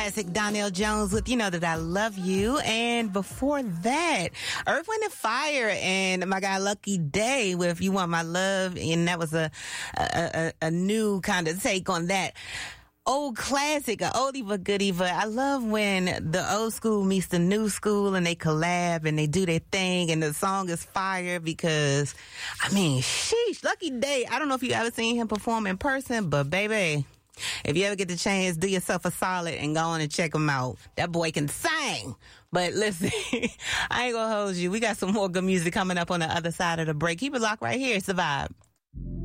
Classic Donnell Jones with You Know That I Love You. And before that, Earth, Wind and Fire and my guy Lucky Day with You Want My Love. And that was a new kind of take on that old classic, a oldie but goodie. But I love when the old school meets the new school and they collab and they do their thing and the song is fire because, I mean, sheesh, Lucky Day. I don't know if you ever seen him perform in person, but baby, if you ever get the chance, do yourself a solid and go on and check him out. That boy can sing. But listen, I ain't gonna hold you. We got some more good music coming up on the other side of the break. Keep it locked right here. It's the Vibe.